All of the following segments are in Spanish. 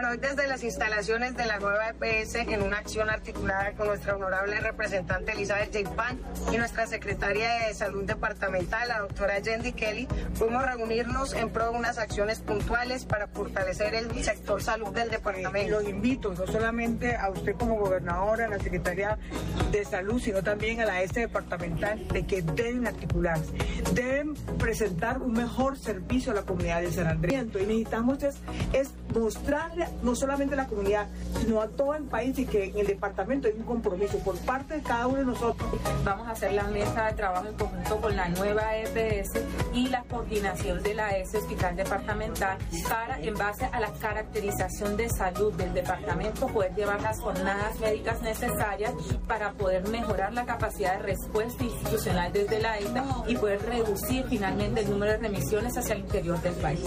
Bueno, hoy desde las instalaciones de la nueva EPS, en una acción articulada con nuestra honorable representante Elizabeth Jaipan y nuestra secretaria de Salud Departamental, la doctora Yendi Kelly, pudimos reunirnos en pro de unas acciones puntuales para fortalecer el sector salud del departamento. Los invito no solamente a usted como gobernadora, a la Secretaría de Salud, sino también a la S departamental, de que deben articularse, deben presentar un mejor servicio a la comunidad de San Andrés. Y necesitamos es mostrarle no solamente a la comunidad, sino a todo el país, y que en el departamento hay un compromiso por parte de cada uno de nosotros. Vamos a hacer la mesa de trabajo en conjunto con la nueva EPS y la coordinación de la S Hospital Departamental para, en base a la caracterización de salud del departamento, poder llevar las jornadas médicas necesarias para poder mejorar la capacidad de respuesta institucional desde la ETA y poder reducir finalmente el número de remisiones hacia el interior del país.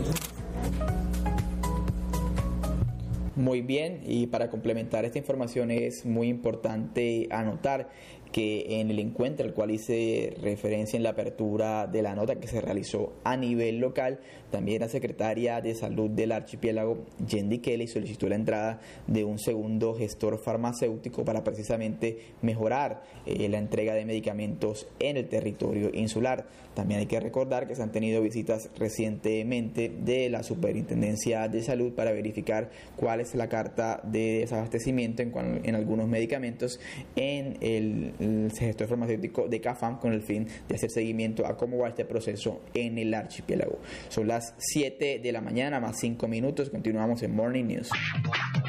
Muy bien, y para complementar esta información es muy importante anotar que en el encuentro al cual hice referencia en la apertura de la nota que se realizó a nivel local, también la secretaria de Salud del Archipiélago, Yendi Kelly, solicitó la entrada de un segundo gestor farmacéutico para precisamente mejorar la entrega de medicamentos en el territorio insular. También hay que recordar que se han tenido visitas recientemente de la Superintendencia de Salud para verificar cuál es la carta de desabastecimiento en algunos medicamentos en el gestor farmacéutico de CAFAM, con el fin de hacer seguimiento a cómo va este proceso en el archipiélago. Son las 7 de la mañana más 5 minutos. Continuamos en Morning News.